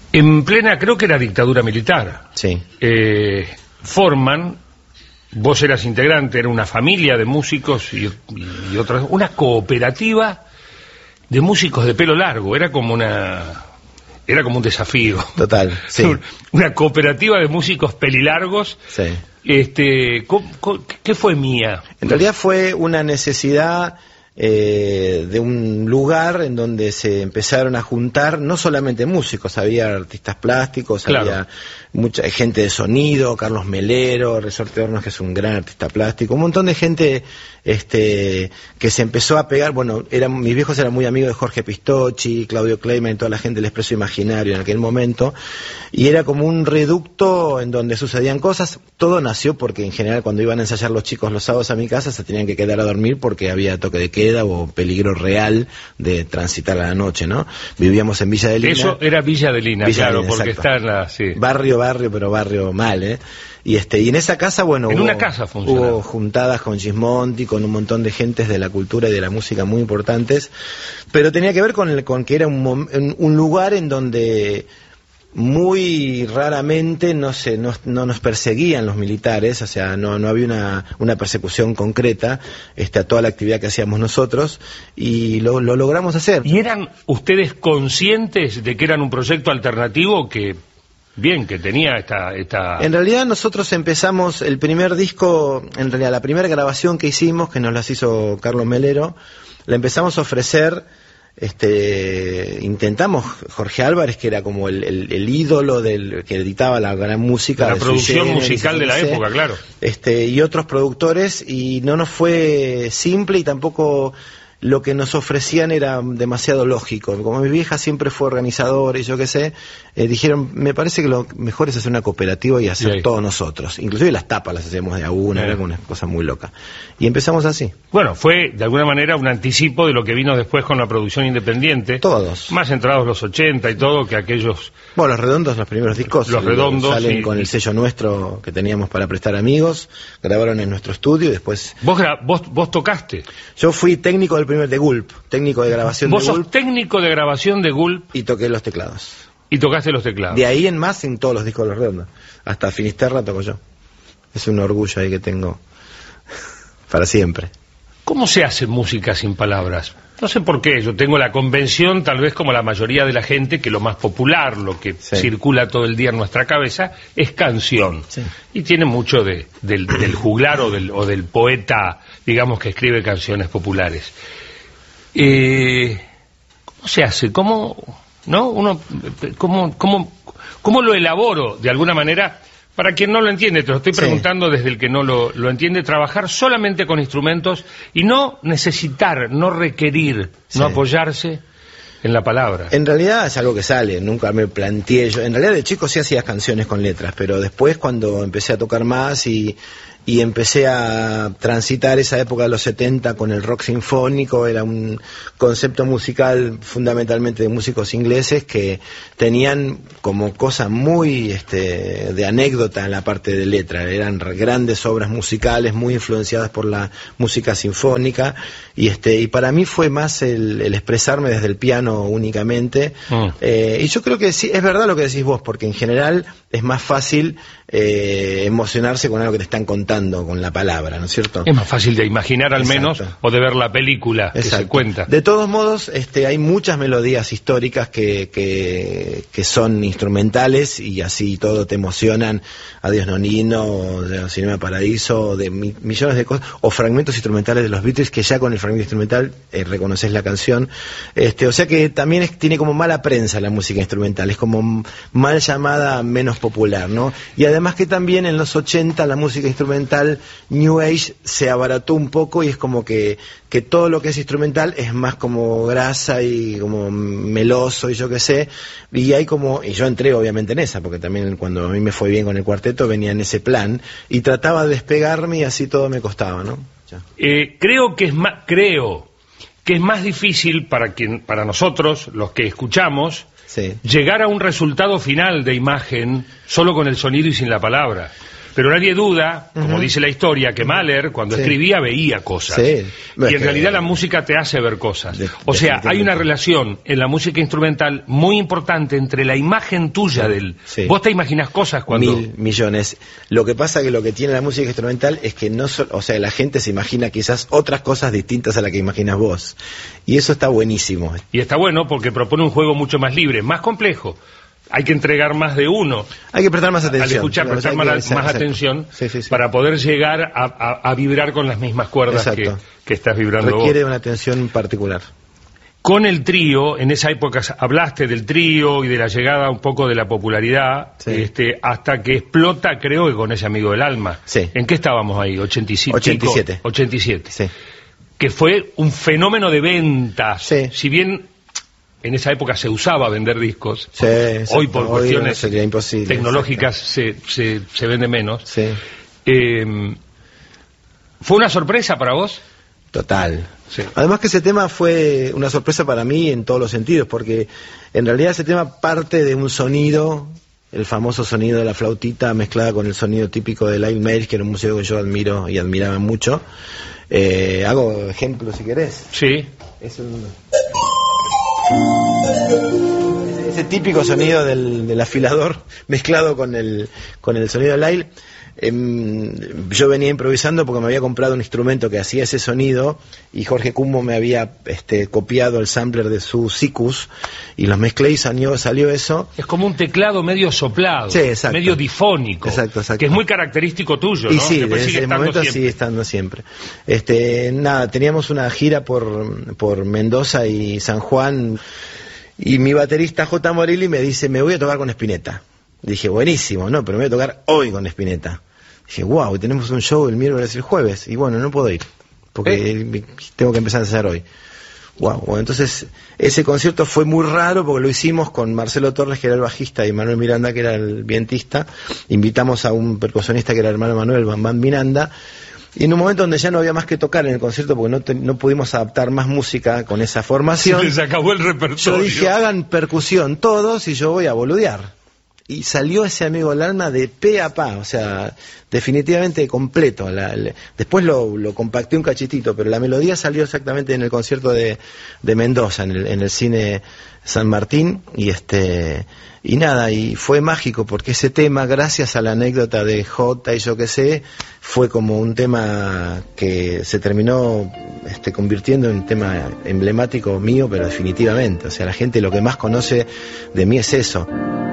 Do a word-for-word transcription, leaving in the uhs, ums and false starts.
En plena, creo que era dictadura militar. Sí. Eh, forman, vos eras integrante, era una familia de músicos y, y otras, una cooperativa de músicos de pelo largo, era como una... Era como un desafío. Total, sí. Una cooperativa de músicos pelilargos. Sí. Este, ¿qué fue Mía? En realidad fue una necesidad eh, de un lugar en donde se empezaron a juntar no solamente músicos, había artistas plásticos, claro. había mucha gente de sonido, Carlos Melero, Resorte Hornos, que es un gran artista plástico, un montón de gente este que se empezó a pegar. Bueno, eran, mis viejos eran muy amigos de Jorge Pistocchi, Claudio Kleiman y toda la gente del Expreso Imaginario en aquel momento, y era como un reducto en donde sucedían cosas. Todo nació porque en general cuando iban a ensayar los chicos los sábados a mi casa se tenían que quedar a dormir porque había toque de queda o peligro real de transitar a la noche, ¿no? Vivíamos en Villa de Lina. Eso era Villa de Lina, Villa claro, de Lina, porque exacto. está en la... Sí. Barrio, barrio, pero barrio mal, ¿eh? Y este y en esa casa, bueno, en hubo, una casa funcionaba. Hubo juntadas con Gismonti, con un montón de gentes de la cultura y de la música muy importantes, pero tenía que ver con, el, con que era un, un lugar en donde muy raramente no se no, no nos perseguían los militares, o sea, no no había una, una persecución concreta este, a toda la actividad que hacíamos nosotros, y lo, lo logramos hacer. ¿Y eran ustedes conscientes de que eran un proyecto alternativo que... Bien, que tenía esta, esta... En realidad nosotros empezamos el primer disco, en realidad la primera grabación que hicimos, que nos las hizo Carlos Melero, la empezamos a ofrecer, este, intentamos, Jorge Álvarez, que era como el, el, el ídolo del que editaba la gran música. La de producción Sui Generis, musical de la época, claro. Este, y otros productores, y no nos fue simple y tampoco... Lo que nos ofrecían era demasiado lógico. Como mi vieja siempre fue organizadora y yo qué sé, eh, dijeron, me parece que lo mejor es hacer una cooperativa y hacer sí. todos nosotros. Inclusive las tapas las hacíamos de a una, sí. Era una cosa muy loca. Y empezamos así. Bueno, fue de alguna manera un anticipo de lo que vino después con la producción independiente. Todos. Más entrados los ochenta y todo, que aquellos... Bueno, Los Redondos, los primeros discos. Los Redondos. Salen y... con el sello nuestro que teníamos para prestar amigos. Grabaron en nuestro estudio y después... ¿Vos, gra... vos, vos tocaste? Yo fui técnico del primer de Gulp. Técnico de grabación ¿Vos de sos Gulp, técnico de grabación de Gulp? y toqué los teclados. Y tocaste los teclados. De ahí en más en todos los discos de Los Redondos. Hasta Finisterra toco yo. Es un orgullo ahí que tengo para siempre. ¿Cómo se hace música sin palabras? No sé por qué, yo tengo la convención, tal vez como la mayoría de la gente, que lo más popular, lo que sí. circula todo el día en nuestra cabeza, es canción. Sí. Y tiene mucho de, del, del juglar o del, o del poeta, digamos, que escribe canciones populares. Eh, ¿Cómo se hace? ¿Cómo, no? Uno, ¿cómo, cómo, cómo lo elaboro, de alguna manera? Para quien no lo entiende, te lo estoy preguntando sí. desde el que no lo, lo entiende, trabajar solamente con instrumentos y no necesitar, no requerir, sí. no apoyarse en la palabra. En realidad es algo que sale, nunca me planteé yo. En realidad de chico sí hacía canciones con letras, pero después cuando empecé a tocar más y... y empecé a transitar esa época de los setenta con el rock sinfónico, era un concepto musical fundamentalmente de músicos ingleses que tenían como cosa muy este, de anécdota en la parte de letra, eran grandes obras musicales muy influenciadas por la música sinfónica, y este y para mí fue más el, el expresarme desde el piano únicamente, mm. eh, y yo creo que sí, es verdad lo que decís vos, porque en general es más fácil eh, emocionarse con algo que te están contando, con la palabra, ¿no es cierto? Es más fácil de imaginar al Exacto. menos, o de ver la película que Exacto. se cuenta. De todos modos, este, hay muchas melodías históricas que, que, que son instrumentales y así todo te emocionan, Adiós Nonino, o de Cinema Paradiso, o de mi, millones de cosas, o fragmentos instrumentales de los Beatles que ya con el fragmento instrumental eh, reconoces la canción. Este, o sea que también es, tiene como mala prensa la música instrumental, es como mal llamada, menos popular, ¿no? Y además que también en los ochenta la música instrumental New Age se abarató un poco y es como que, que todo lo que es instrumental es más como grasa y como meloso y yo qué sé, y hay como, y yo entré obviamente en esa, porque también cuando a mí me fue bien con el cuarteto venía en ese plan, y trataba de despegarme y así todo me costaba, ¿no? Eh, creo que es más, creo que es más difícil para quien, para nosotros, los que escuchamos, sí. llegar a un resultado final de imagen solo con el sonido y sin la palabra. Pero nadie duda, como uh-huh. dice la historia, que Mahler cuando sí. escribía veía cosas. Sí. Y en realidad la música te hace ver cosas. De, o sea, hay una relación en la música instrumental muy importante entre la imagen tuya del... Sí. Vos te imaginás cosas cuando... Mil millones. Lo que pasa que lo que tiene la música instrumental es que no... So, o sea, la gente se imagina quizás otras cosas distintas a las que imaginas vos. Y eso está buenísimo. Y está bueno porque propone un juego mucho más libre, más complejo. Hay que entregar más de uno. Hay que prestar más atención. Al escuchar, prestar más, que, más atención sí, sí, sí. para poder llegar a, a, a vibrar con las mismas cuerdas que, que estás vibrando vos. Requiere una atención particular. Con el trío, en esa época hablaste del trío y de la llegada un poco de la popularidad, sí. este, hasta que explota, creo que con ese Amigo del Alma. Sí. ¿En qué estábamos ahí? ¿ochenta y siete? ochenta y siete. ochenta y siete. Sí. Que fue un fenómeno de ventas. Sí. Si bien en esa época se usaba vender discos, sí, hoy por hoy cuestiones sería imposible, tecnológicas se, se, se vende menos. Sí. Eh, ¿Fue una sorpresa para vos? Total. Sí. Además que ese tema fue una sorpresa para mí en todos los sentidos, porque en realidad ese tema parte de un sonido, el famoso sonido de la flautita mezclada con el sonido típico de Lyle Mills, que era un músico que yo admiro y admiraba mucho. Eh, hago ejemplo si querés. Sí. Es un... ese típico sonido del, del afilador mezclado con el, con el sonido de Lyle. Eh, yo venía improvisando porque me había comprado un instrumento que hacía ese sonido y Jorge Cumbo me había este, copiado el sampler de su Sikus y los mezclé y salió, salió eso. Es como un teclado medio soplado, sí, medio difónico, exacto, exacto. que es muy característico tuyo, y ¿no? sí, Después desde sigue ese estando momento siempre. sigue estando siempre. Este, nada, teníamos una gira por, por Mendoza y San Juan y mi baterista J. Morelli me dice, me voy a tocar con Spinetta. Dije, buenísimo, no, pero me voy a tocar hoy con Spinetta. Dije, wow, tenemos un show el miércoles y el jueves. Y bueno, no puedo ir, porque ¿Eh? tengo que empezar a ensayar hoy. Wow, bueno, entonces ese concierto fue muy raro porque lo hicimos con Marcelo Torres, que era el bajista, y Manuel Miranda, que era el vientista. Invitamos a un percusionista que era el hermano Manuel, Bambán Miranda. Y en un momento donde ya no había más que tocar en el concierto porque no, te, no pudimos adaptar más música con esa formación. Se les acabó el repertorio. Yo dije, hagan percusión todos y yo voy a boludear. Y salió ese Amigo del Alma de pe a pa, o sea, definitivamente completo. La, la, después lo, lo compacté un cachitito, pero la melodía salió exactamente en el concierto de, de Mendoza, en el, en el cine San Martín, y este y nada, y fue mágico, porque ese tema, gracias a la anécdota de Jota y yo qué sé, fue como un tema que se terminó este, convirtiendo en un tema emblemático mío, pero definitivamente, o sea, la gente lo que más conoce de mí es eso.